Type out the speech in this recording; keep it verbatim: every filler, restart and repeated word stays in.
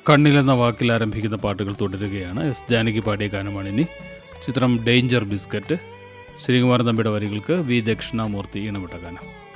കണ്ണിലെന്ന വാക്കിൽ ആരംഭിക്കുന്ന പാട്ടുകൾ തുടരുകയാണ്. എസ് ജാനകി പാടിയ ഗാനമാണ് ഇനി. ചിത്രം ഡേഞ്ചർ ബിസ്ക്കറ്റ്. ശ്രീകുമാരൻ തമ്പിയുടെ വരികൾക്ക് വി ദക്ഷിണാമൂർത്തി ഇണമിട്ട ഗാനം.